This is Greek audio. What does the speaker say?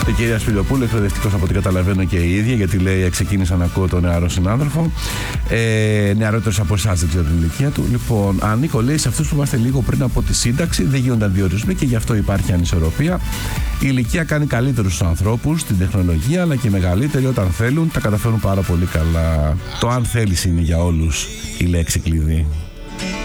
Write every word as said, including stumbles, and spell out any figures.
Η κυρία Σπηλιοπούλου, εκπαιδευτικός από ό,τι καταλαβαίνω και η ίδια, γιατί λέει: ξεκίνησα να ακούω τον νεαρό συνάδελφο. Ε, Νεαρότερος από εσάς, δεν ξέρω την ηλικία του. Λοιπόν, ανήκω, λέει, σε αυτούς που είμαστε λίγο πριν από τη σύνταξη, δεν γίνονταν διορισμοί και γι' αυτό υπάρχει ανισορροπία. Η ηλικία κάνει καλύτερους στους ανθρώπους, την τεχνολογία, αλλά και οι μεγαλύτεροι όταν θέλουν τα καταφέρουν πάρα πολύ καλά. Το αν θέλεις είναι για όλους η λέξη κλειδί.